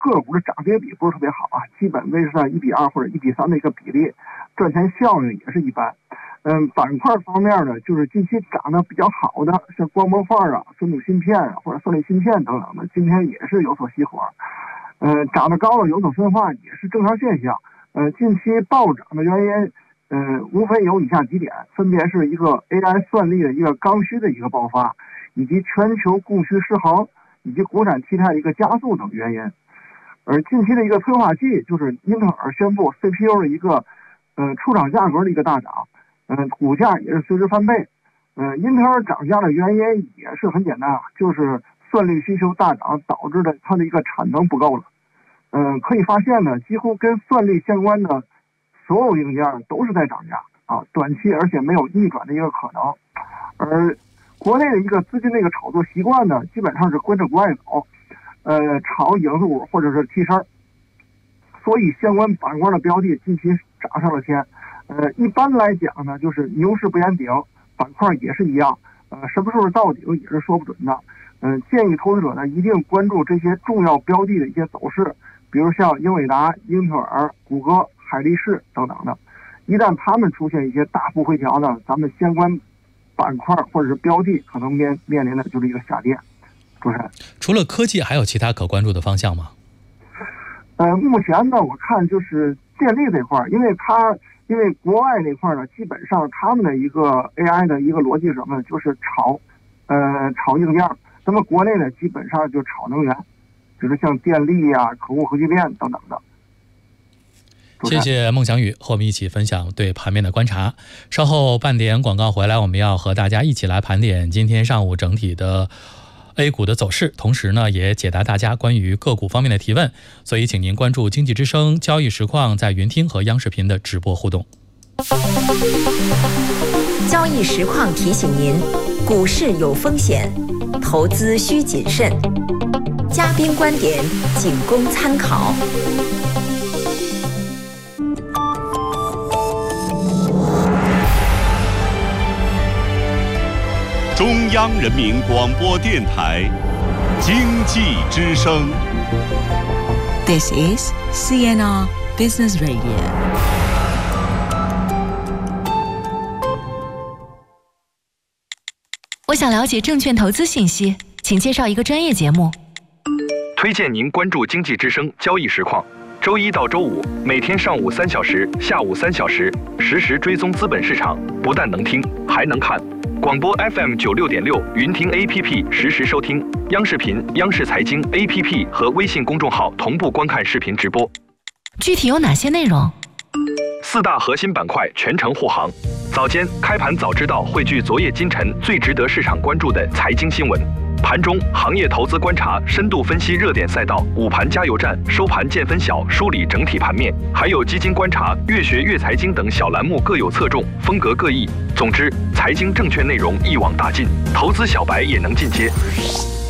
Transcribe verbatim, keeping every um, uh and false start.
个股的涨跌比不是特别好啊，基本维持在一比二或者一比三的一个比例，赚钱效应也是一般。嗯，板块方面呢，就是近期涨得比较好的，像光模块啊、存储芯片啊或者算力芯片等等的，今天也是有所熄火。呃，涨得高了有所分化，也是正常现象。呃，近期暴涨的原因，呃，无非有以下几点，分别是一个 A I 算力的一个刚需的一个爆发，以及全球供需失衡，以及国产替代的一个加速等原因。而近期的一个催化剂就是英特尔宣布 C P U 的一个呃出厂价格的一个大涨，嗯、呃，股价也是随之翻倍。呃，英特尔涨价的原因也是很简单啊，就是算力需求大涨导致的它的一个产能不够了。嗯、呃，可以发现呢，几乎跟算力相关的所有硬件都是在涨价啊，短期而且没有逆转的一个可能。而国内的一个资金的一个炒作习惯呢，基本上是跟着国外走，呃，炒影子股或者是替身，所以相关板块的标的近期涨上了天。呃，一般来讲呢，就是牛市不言顶，板块也是一样，呃，什么时候到顶也是说不准的。嗯、呃，建议投资者呢一定关注这些重要标的的一些走势，比如像英伟达、英特尔、谷歌、海力士等等的。一旦他们出现一些大幅回调呢，咱们相关板块或者是标的可能面面临的就是一个下跌。主持人， 除了科技，还有其他可关注的方向吗？ 呃，目前呢，我看就是电力这块，因为它因为国外那块呢，基本上他们的一个 A I 的一个逻辑是什么呢？就是炒呃炒硬件。那么国内呢，基本上就炒能源，就是像电力呀、啊、可控核聚变等等的。 谢谢孟祥宇和我们一起分享对盘面的观察。稍后半点广告回来，我们要和大家一起来盘点今天上午整体的 A 股的走势，同时呢也解答大家关于个股方面的提问。所以请您关注经济之声交易实况在云听和央视频的直播互动。 交易实况提醒您，股市有风险，投资需谨慎，嘉宾观点仅供参考。 中央人民广播电台经济之声。 This is C N R Business Radio。 我想了解证券投资信息，请介绍一个专业节目。 推荐您关注经济之声交易实况，周一到周五每天上午三小时、下午三小时，实时追踪资本市场，不但能听，还能看。广播 F M 九六点六，云听 A P P 实时收听，央视频、央视财经 A P P 和微信公众号同步观看视频直播。 具体有哪些内容？ 四大核心板块全程护航。早间开盘早知道汇聚昨夜今晨最值得市场关注的财经新闻。盘中行业投资观察，深度分析热点赛道，午盘加油站，收盘见分晓，梳理整体盘面，还有基金观察、越学越财经等小栏目各有侧重，风格各异。总之，财经证券内容一网打尽，投资小白也能进阶。